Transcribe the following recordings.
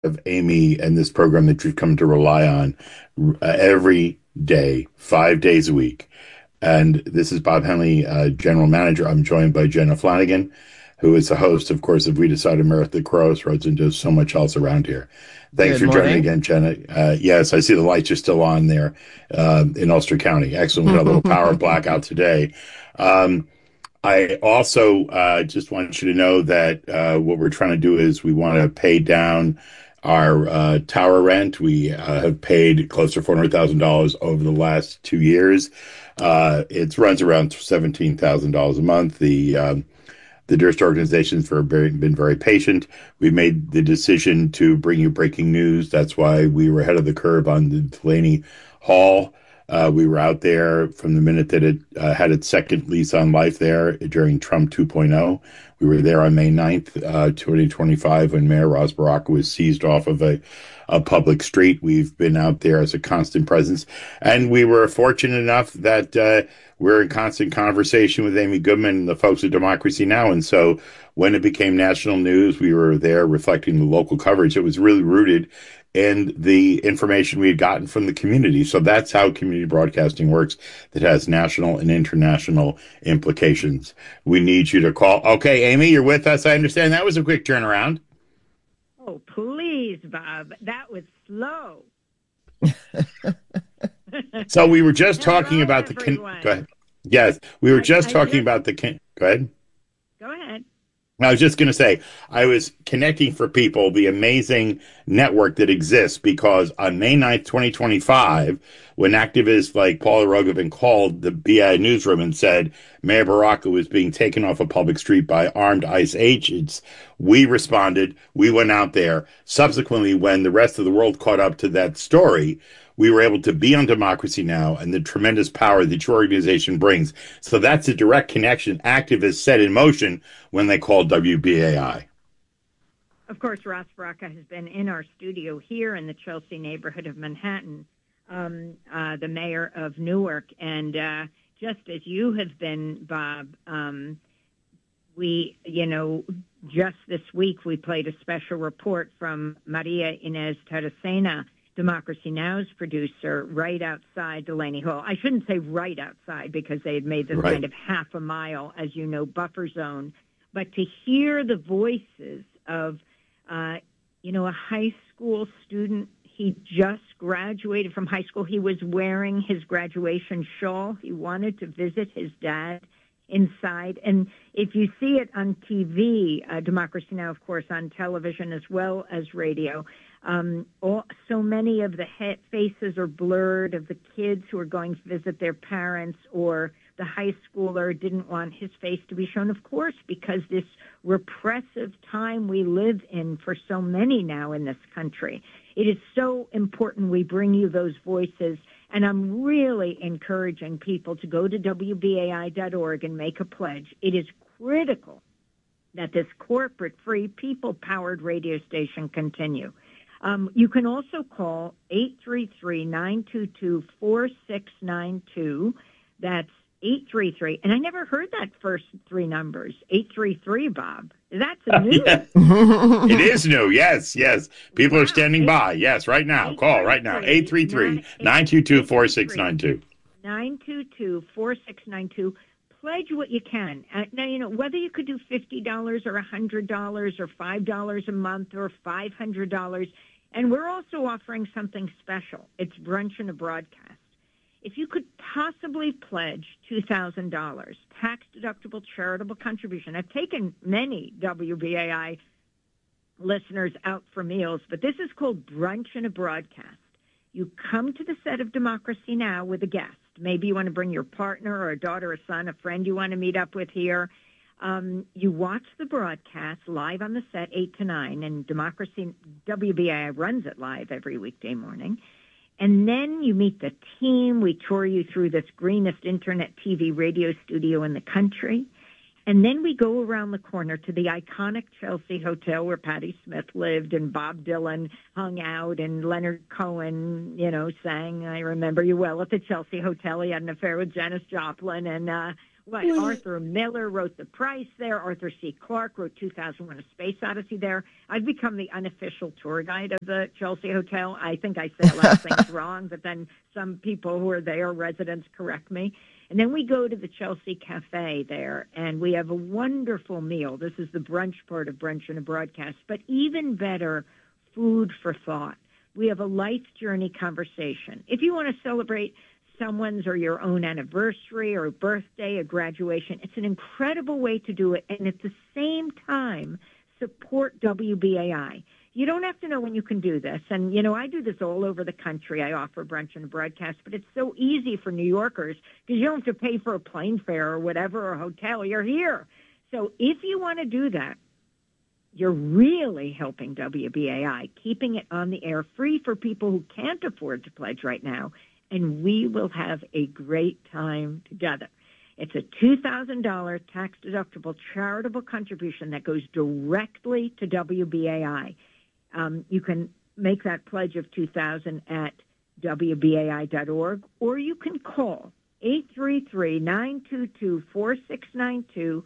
of Amy and this program that you've come to rely on every day, 5 days a week. And this is Bob Henley, General Manager. I'm joined by Jenna Flanagan, who is the host, of course, of We Decided Meredith the Crossroads and does so much else around here. Thanks Good for joining morning. again, Jenna. Yes, I see the lights are still on there in Ulster County. Excellent. We had a little power blackout today. Um, I also just want you to know that what we're trying to do is we want to pay down our tower rent. We have paid close to $400,000 over the last 2 years. It runs around $17,000 a month. The Durst organization's been very patient. We made the decision to bring you breaking news. That's why we were ahead of the curve on the Delaney Hall. We were out there from the minute that it had its second lease on life there during Trump 2.0. We were there on May 9th, 2025, when Mayor Ras Baraka was seized off of a public street. We've been out there as a constant presence. And we were fortunate enough that we're in constant conversation with Amy Goodman and the folks at Democracy Now! And so when it became national news, we were there reflecting the local coverage. It was really rooted in the information we had gotten from the community. So that's how community broadcasting works. That has national and international implications. We need you to call. Okay, Amy, you're with us. I understand that was a quick turnaround. Oh, please, Bob. That was slow. So we were just talking Hello, about everyone. go ahead. Yes, we were just I talking just about go ahead. go ahead. I was just going to say, I was connecting for people the amazing network that exists because on May 9th, 2025, when activists like Paula Rogovan called the BI newsroom and said Mayor Baraka was being taken off a public street by armed ICE agents, we responded. We went out there. Subsequently, when the rest of the world caught up to that story, we were able to be on Democracy Now! And the tremendous power that your organization brings. So that's a direct connection activists set in motion when they called WBAI. Of course, Ras Baraka has been in our studio here in the Chelsea neighborhood of Manhattan, the mayor of Newark. And just as you have been, Bob, just this week we played a special report from Maria Inez Terracena, Democracy Now!'s producer, right outside Delaney Hall. I shouldn't say right outside because they had made this Right. kind of half a mile, as you know, buffer zone. But to hear the voices of, a high school student, he just graduated from high school. He was wearing his graduation shawl. He wanted to visit his dad inside. And if you see it on TV, Democracy Now!, of course, on television as well as radio, so many of the faces are blurred of the kids who are going to visit their parents, or the high schooler didn't want his face to be shown, of course, because this repressive time we live in for so many now in this country. It is so important we bring you those voices, and I'm really encouraging people to go to WBAI.org and make a pledge. It is critical that this corporate-free, people-powered radio station continue. You can also call 833-922-4692. That's 833. And I never heard that first three numbers. 833, Bob. That's new. Yeah, it is new. Yes, yes. People are Wow. standing by. Yes, right now. Call right now. 833-922-4692. 922-4692. Pledge what you can. Now, whether you could do $50 or $100 or $5 a month or $500. And we're also offering something special. It's Brunch and a Broadcast. If you could possibly pledge $2,000, tax-deductible charitable contribution. I've taken many WBAI listeners out for meals, but this is called Brunch and a Broadcast. You come to the set of Democracy Now! With a guest. Maybe you want to bring your partner or a daughter or son, a friend you want to meet up with here. You watch the broadcast live on the set, 8 to 9, and WBAI runs it live every weekday morning. And then you meet the team. We tour you through this greenest internet TV radio studio in the country. And then we go around the corner to the iconic Chelsea Hotel where Patti Smith lived and Bob Dylan hung out and Leonard Cohen, sang I Remember You Well at the Chelsea Hotel. He had an affair with Janis Joplin. And What, Arthur Miller wrote The Price there. Arthur C. Clarke wrote 2001: A Space Odyssey there. I've become the unofficial tour guide of the Chelsea Hotel. I think I say a lot of things wrong, but then some people who are there, residents, correct me. And then we go to the Chelsea Cafe there, and we have a wonderful meal. This is the brunch part of Brunch and a Broadcast, but even better, food for thought. We have a life journey conversation. If you want to celebrate someone's or your own anniversary or birthday, a graduation, it's an incredible way to do it, and at the same time, support WBAI. You don't have to know when you can do this. And, you know, I do this all over the country. I offer Brunch and a Broadcast, but it's so easy for New Yorkers because you don't have to pay for a plane fare or whatever, or a hotel. You're here. So if you want to do that, you're really helping WBAI, keeping it on the air free for people who can't afford to pledge right now, and we will have a great time together. It's a $2,000 tax-deductible charitable contribution that goes directly to WBAI. You can make that pledge of $2,000 at WBAI.org, or you can call 833-922-4692,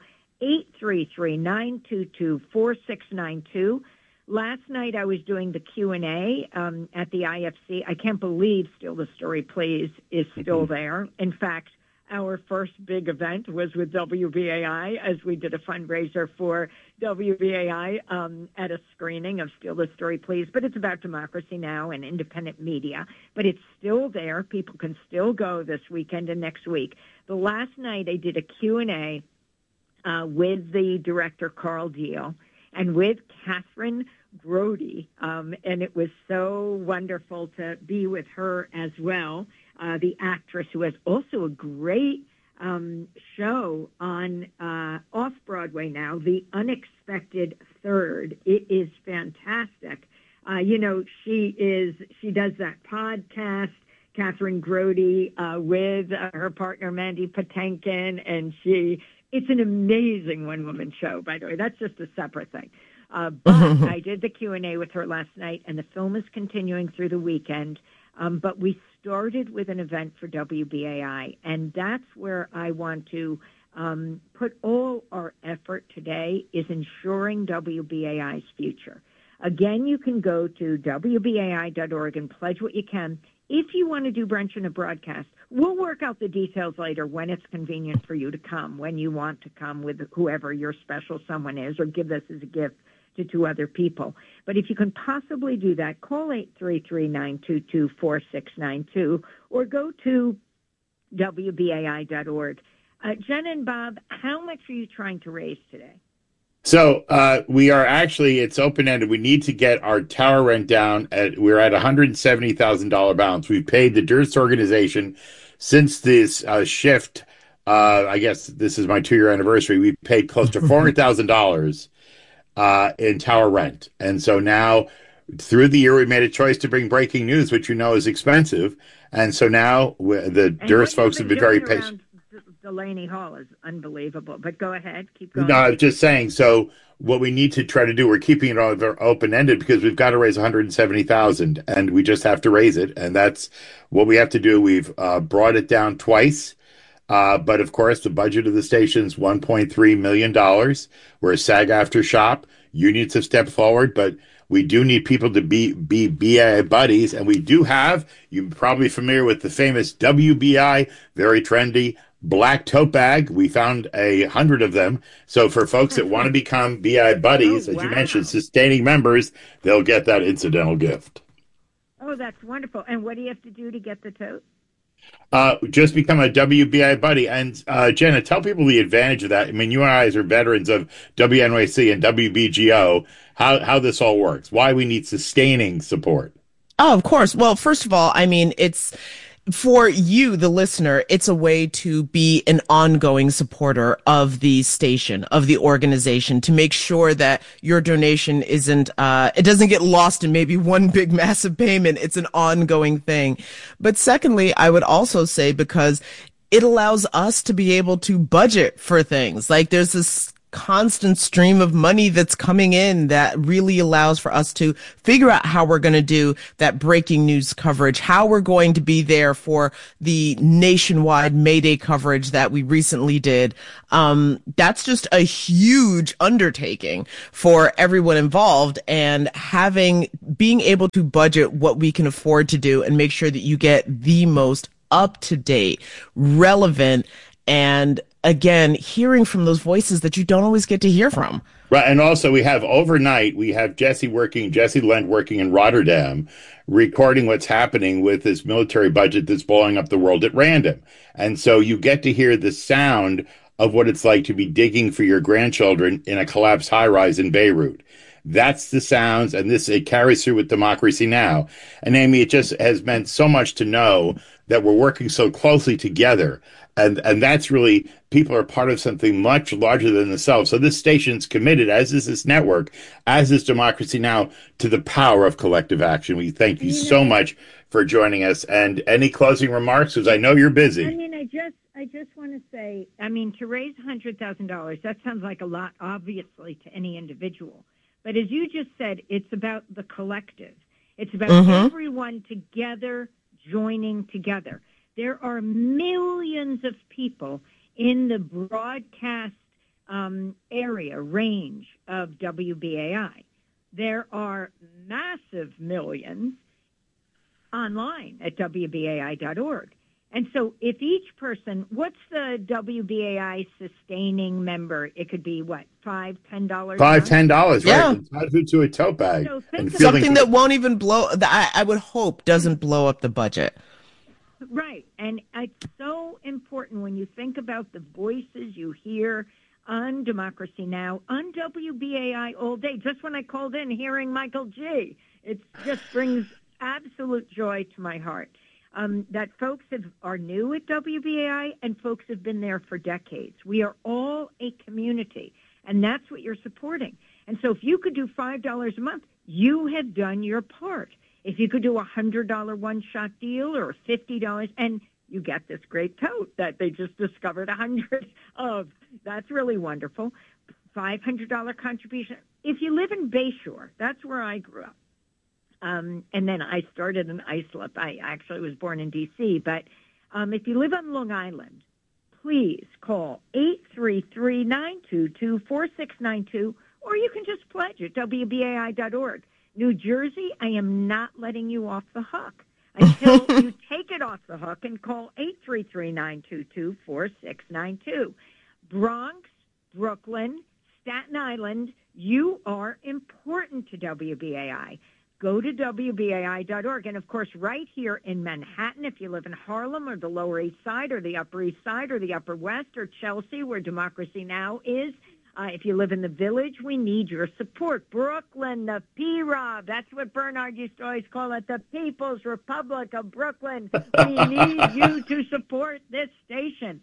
833-922-4692. Last night I was doing the Q&A at the IFC. I can't believe Still the Story Please is still there. In fact, our first big event was with WBAI as we did a fundraiser for WBAI at a screening of Still the Story Please. But it's about democracy now and independent media. But it's still there. People can still go this weekend and next week. The last night I did a Q&A with the director, Carl Deal, and with Catherine Grody, and it was so wonderful to be with her as well, the actress who has also a great show on off-Broadway now, The Unexpected Third. It is fantastic. You know, she does that podcast, Catherine Grody, with her partner, Mandy Patinkin, and it's an amazing one-woman show, by the way. That's just a separate thing. But I did the Q&A with her last night, and the film is continuing through the weekend. But we started with an event for WBAI, and that's where I want to put all our effort today is ensuring WBAI's future. Again, you can go to WBAI.org and pledge what you can. If you want to do Brunch and a Broadcast, we'll work out the details later when it's convenient for you to come, when you want to come with whoever your special someone is, or give this as a gift to two other people. But if you can possibly do that, call 833-922-4692 or go to WBAI.org. Jen and Bob, how much are you trying to raise today? So we are actually, it's open-ended. We need to get our tower rent down. We're at $170,000 balance. We've paid the Durst organization since this shift. I guess this is my 2-year anniversary. We've paid close to $400,000 in tower rent. And so now through the year, we made a choice to bring breaking news, which you know is expensive. And so now the Durst folks have been very patient. Delaney Hall is unbelievable, but go ahead, keep going. No, I'm just saying. So what we need to try to do, we're keeping it open-ended because we've got to raise $170,000, and we just have to raise it, and that's what we have to do. We've brought it down twice, but of course, the budget of the station's $1.3 million. We're a SAG-AFTRA shop. Unions have stepped forward, but we do need people to be BI buddies, and we do have. You're probably familiar with the famous WBI, very trendy black tote bag. We found 100 of them. So for folks that want to become BI buddies, as you mentioned, sustaining members, they'll get that incidental gift. Oh, that's wonderful. And what do you have to do to get the tote? Just become a WBI buddy. And Jenna, tell people the advantage of that. I mean, you and I are veterans of WNYC and WBGO, how this all works, why we need sustaining support. Oh, of course. Well, first of all, I mean, it's for you, the listener, it's a way to be an ongoing supporter of the station, of the organization, to make sure that your donation isn't, it doesn't get lost in maybe one big massive payment. It's an ongoing thing. But secondly, I would also say because it allows us to be able to budget for things. Like there's this constant stream of money that's coming in that really allows for us to figure out how we're going to do that breaking news coverage, how we're going to be there for the nationwide Mayday coverage that we recently did. That's just a huge undertaking for everyone involved, and being able to budget what we can afford to do and make sure that you get the most up-to-date, relevant, and again, hearing from those voices that you don't always get to hear from. Right. And also we have Jesse Lend working in Rotterdam, recording what's happening with this military budget that's blowing up the world at random. And so you get to hear the sound of what it's like to be digging for your grandchildren in a collapsed high rise in Beirut. That's the sounds, and it carries through with Democracy Now! And Amy, it just has meant so much to know that we're working so closely together. And that's really, people are part of something much larger than themselves. So this station's committed, as is this network, as is Democracy Now!, to the power of collective action. We thank you so much for joining us. And any closing remarks? Because I know you're busy. I just want to say, to raise $100,000, that sounds like a lot, obviously, to any individual. But as you just said, it's about the collective. It's about everyone together, joining together. There are millions of people in the broadcast range of WBAI. There are massive millions online at WBAI.org. And so if each person, what's the WBAI sustaining member? It could be what, $5, $10? $5, yeah. Right. It's to a tote bag. So something that won't even blow, I would hope doesn't blow up the budget. Right. And it's so important when you think about the voices you hear on Democracy Now!, on WBAI all day. Just when I called in hearing Michael G., it just brings absolute joy to my heart. That folks are new at WBAI and folks have been there for decades. We are all a community, and that's what you're supporting. And so if you could do $5 a month, you have done your part. If you could do a $100 one-shot deal or $50, and you get this great tote that they just discovered 100 of. That's really wonderful. $500 contribution. If you live in Bayshore, that's where I grew up. And then I started in Islip. I actually was born in D.C. But if you live on Long Island, please call 833-922-4692, or you can just pledge at WBAI.org. New Jersey, I am not letting you off the hook until you take it off the hook and call 833-922-4692. Bronx, Brooklyn, Staten Island, you are important to WBAI. Go to WBAI.org. And, of course, right here in Manhattan, if you live in Harlem or the Lower East Side or the Upper East Side or the Upper West or Chelsea, where Democracy Now! Is, if you live in the Village, we need your support. Brooklyn, the P-Rob, that's what Bernard used to always call it, the People's Republic of Brooklyn. We need you to support this station.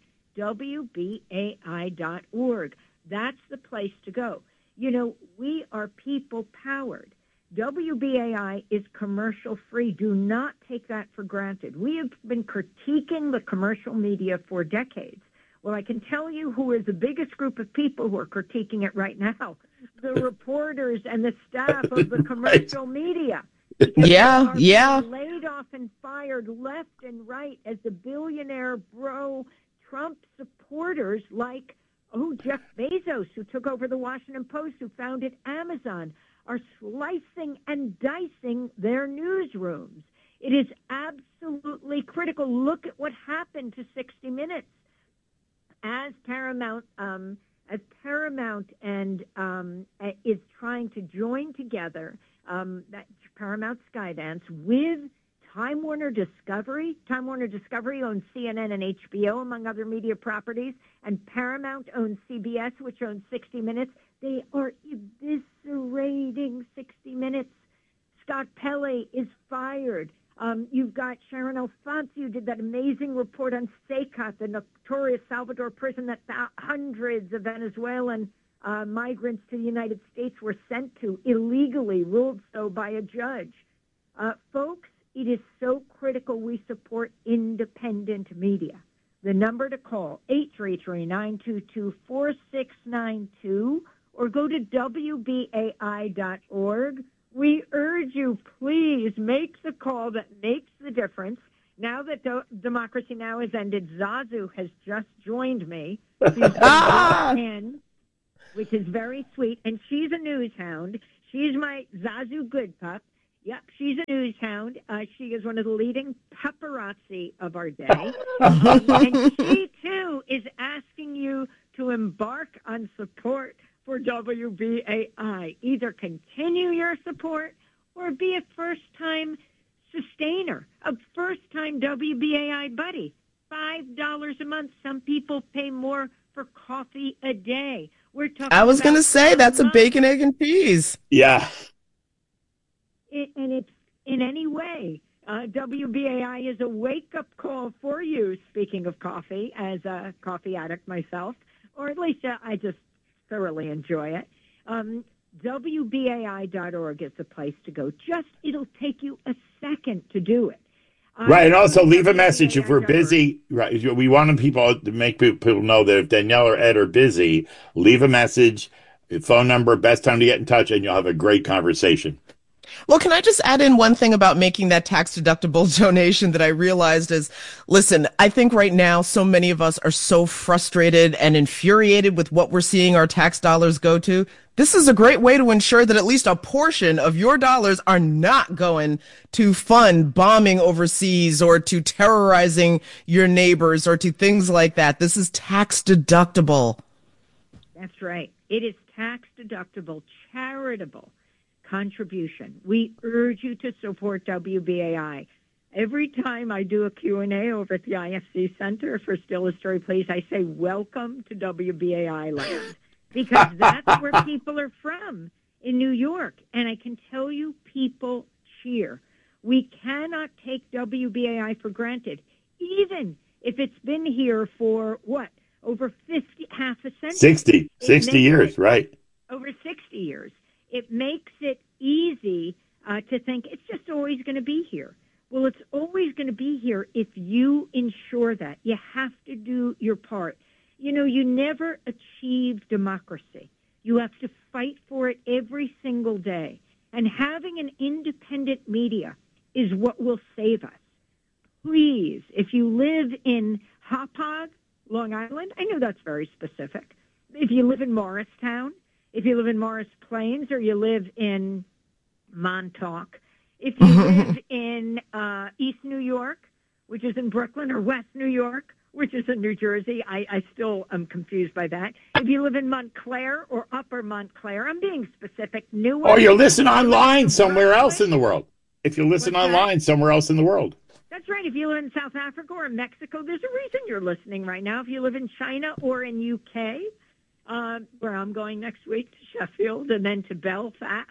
WBAI.org. That's the place to go. You know, we are people-powered. WBAI is commercial-free. Do not take that for granted. We have been critiquing the commercial media for decades. Well, I can tell you who is the biggest group of people who are critiquing it right now, the reporters and the staff of the commercial media. Yeah. Being laid off and fired left and right as the billionaire Trump supporters like, Jeff Bezos, who took over the Washington Post, who founded Amazon, are slicing and dicing their newsrooms. It is absolutely critical. Look at what happened to 60 Minutes. As Paramount and is trying to join together that Paramount Skydance with Time Warner Discovery. Time Warner Discovery owns CNN and HBO, among other media properties, and Paramount owns CBS, which owns 60 Minutes. They are eviscerating 60 Minutes. Scott Pelley is fired. You've got Sharon Alfonso, who did that amazing report on SECOT, the notorious Salvador prison that hundreds of Venezuelan migrants to the United States were sent to illegally, ruled so by a judge. Folks, it is so critical we support independent media. The number to call, 833-922-4692, or go to WBAI.org. We urge you, please make the call that makes the difference. Now that Democracy Now! Has ended, Zazu has just joined me. She's been brought in, which is very sweet, and she's a news hound. She's my Zazu good pup. Yep, she's a news hound. She is one of the leading paparazzi of our day. And she, too, is asking you to embark on support for WBAI. Either continue your support or be a first-time sustainer, a first-time WBAI buddy. $5 a month. Some people pay more for coffee a day. We're talking. I was going to say, that's a bacon, egg, and cheese. Yeah. And it's in any way, WBAI is a wake-up call for you, speaking of coffee, as a coffee addict myself, or at least I just thoroughly enjoy it. WBAI.org is the place to go. It'll take you a second to do it. Right, and also leave a message if we're busy. Right, we want people to make people know that if Danielle or Ed are busy, leave a message, phone number, best time to get in touch, and you'll have a great conversation. Well, can I just add in one thing about making that tax-deductible donation that I realized is, listen, I think right now so many of us are so frustrated and infuriated with what we're seeing our tax dollars go to. This is a great way to ensure that at least a portion of your dollars are not going to fund bombing overseas or to terrorizing your neighbors or to things like that. This is tax-deductible. That's right. It is tax-deductible, charitable contribution. We urge you to support WBAI. Every time I do a Q&A over at the IFC Center for Still a Story Please, I say, welcome to WBAI land, because that's where people are from in New York. And I can tell you, people cheer. We cannot take WBAI for granted, even if it's been here for, over 50, half a century. 60 years, right. Over 60 years. It makes it easy to think it's just always going to be here. Well, it's always going to be here if you ensure that. You have to do your part. You know, you never achieve democracy. You have to fight for it every single day. And having an independent media is what will save us. Please, if you live in Hauppauge, Long Island, I know that's very specific. If you live in Morristown, if you live in Morris Plains, or you live in Montauk, if you live in East New York, which is in Brooklyn, or West New York, which is in New Jersey, I still am confused by that. If you live in Montclair or Upper Montclair, I'm being specific. Newark. Or you listen online somewhere else in the world. If you listen online somewhere else in the world. That's right. If you live in South Africa or Mexico, there's a reason you're listening right now. If you live in China or in UK, where I'm going next week, to Sheffield and then to Belfast.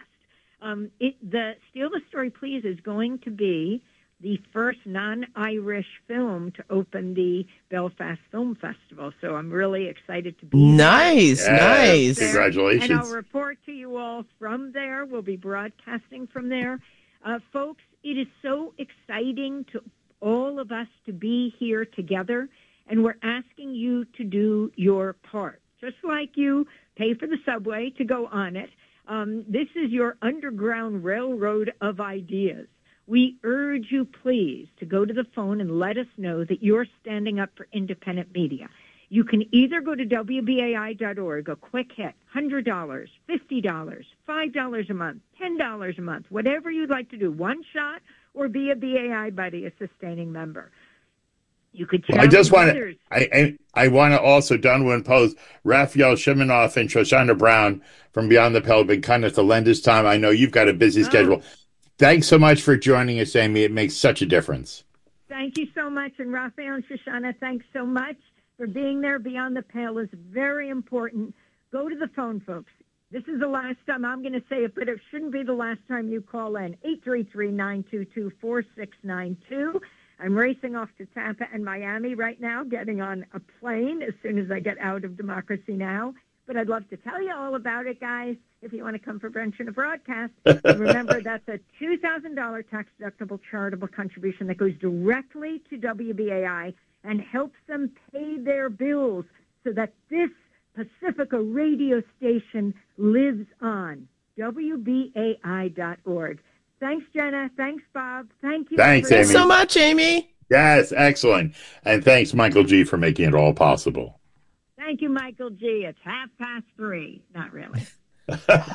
The Steal the Story Please is going to be the first non-Irish film to open the Belfast Film Festival. So I'm really excited to be nice. Congratulations. And I'll report to you all from there. We'll be broadcasting from there. Folks, it is so exciting to all of us to be here together, and we're asking you to do your part. Just like you pay for the subway to go on it, this is your underground railroad of ideas. We urge you, please, to go to the phone and let us know that you're standing up for independent media. You can either go to WBAI.org, a quick hit, $100, $50, $5 a month, $10 a month, whatever you'd like to do, one shot, or be a BAI buddy, a sustaining member. You could. I just want to. I want to also, Donwan Post, Raphael Shimanoff and Shoshana Brown from Beyond the Pale have been kind enough to lend us time. I know you've got a busy schedule. Thanks so much for joining us, Amy. It makes such a difference. Thank you so much, and Raphael and Shoshana, thanks so much for being there. Beyond the Pale is very important. Go to the phone, folks. This is the last time I'm going to say it, but it shouldn't be the last time you call in. 833-922-4692. I'm racing off to Tampa and Miami right now, getting on a plane as soon as I get out of Democracy Now! But I'd love to tell you all about it, guys, if you want to come for brunch and a broadcast. And remember, that's a $2,000 tax-deductible charitable contribution that goes directly to WBAI. and helps them pay their bills so that this Pacifica radio station lives on. WBAI.org. Thanks, Jenna. Thanks, Bob. Thank you. Thanks, Thanks Amy. so much, Amy. Yes, excellent. And thanks, Michael G., for making it all possible. Thank you, Michael G. It's 3:30. Not really.